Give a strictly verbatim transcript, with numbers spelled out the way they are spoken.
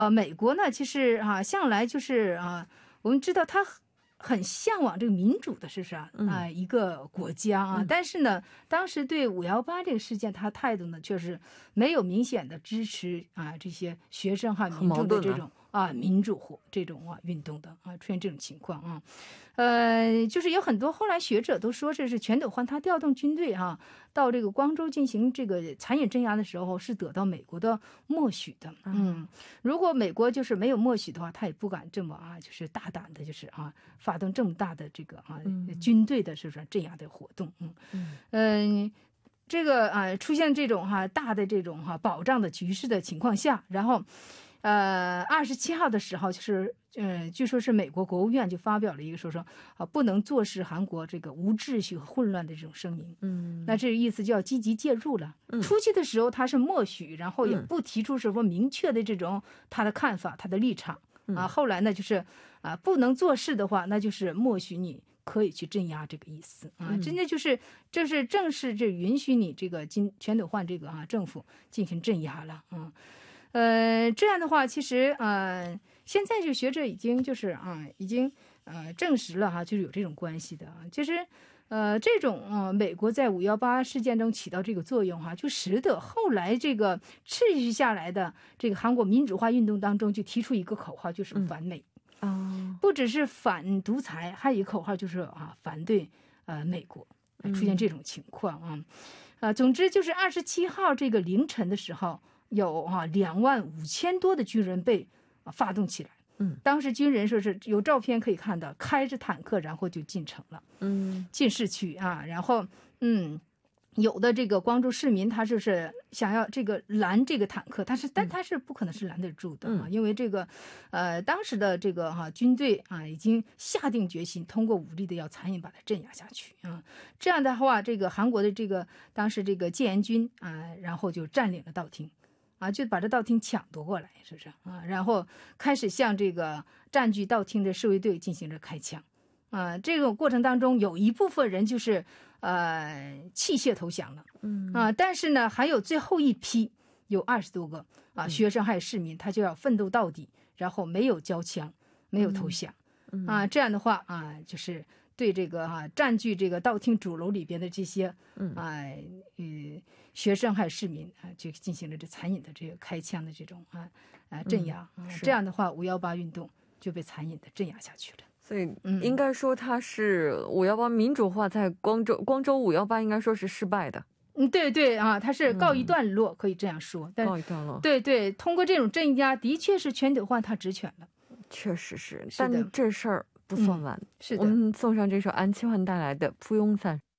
呃，美国呢，其实啊，向来就是啊，我们知道他很很向往这个民主的，是不是啊？ 嗯啊，一个国家啊， 嗯但是呢，当时对五幺八这个事件，他态度呢，确实没有明显的支持啊这些学生哈、民很矛盾啊。 众的这种啊民主活这种啊运动的啊，出现这种情况啊。呃，就是有很多后来学者都说，这是全斗焕他调动军队啊到这个光州进行这个残忍镇压的时候，是得到美国的默许的。嗯，如果美国就是没有默许的话，他也不敢这么啊，就是大胆的，就是啊，发动这么大的这个啊、 嗯军队的是不是镇压的活动？嗯嗯嗯、这个啊、出现这种哈、大的这种哈、保障的局势的情况下，然后。呃，二十七号的时候，就是呃，据说是美国国务院就发表了一个说说啊，不能坐视韩国这个无秩序和混乱的这种声明。 嗯那这个意思就要积极介入了。 嗯初期的时候他是默许，然后也嗯不提出什么明确的这种他的看法、他的立场嗯啊。后来呢，就是啊，不能做事的话，那就是默许你可以去镇压这个意思啊。 嗯真的就是这是正式这允许你这个金全斗焕这个啊政府进行镇压了啊。呃，这样的话，其实呃，现在就学者已经就是啊，已经呃证实了哈，就是有这种关系的啊。其实呃，这种呃，美国在五幺八事件中起到这个作用哈，就使得后来这个持续下来的这个韩国民主化运动当中，就提出一个口号，就是反美， 啊， 不只是反独裁，还有一个口号就是啊，反对呃美国。出现这种情况啊，啊，总之就是二十七号这个凌晨的时候。有啊两万五千多的军人被啊发动起来， 嗯， 当时军人说是有照片可以看到，开着坦克然后就进城了， 嗯， 进市区啊，然后嗯，有的这个光州市民他就是想要这个拦这个坦克，但是但他是不可能是拦得住的啊， 嗯、 因为这个呃当时的这个哈、啊、军队啊已经下定决心，通过武力的要残忍把它镇压下去啊，这样的话，这个韩国的这个当时这个建言军啊，然后就占领了道厅。啊，就把这道厅抢夺过来，是不是啊？然后开始向这个占据道厅的侍卫队进行着开枪，啊，这种过程当中有一部分人就是呃弃械投降了， 嗯啊，但是呢，还有最后一批有二十多个啊学生还有市民，他就要奋斗到底，然后没有交枪，没有投降， 嗯、 啊，这样的话啊，就是对这个哈、啊、占据这个道厅主楼里边的这些啊呃学生还有市民啊，就进行了这残忍的这个开枪的这种啊啊镇压、 嗯、 啊，这样的话五幺八运动就被残忍的镇压下去了。 所以应该说它是五幺八民主化在光州光州五幺八应该说是失败的。 嗯，对对啊，它是告一段落，嗯、可以这样说。但告一段落。 对对，通过这种镇压，的确是全斗焕他职权了。 确实是， 是的， 但这事儿不算完。 嗯、是的， 我们送上这首安七焕带来的《蒲庸散》。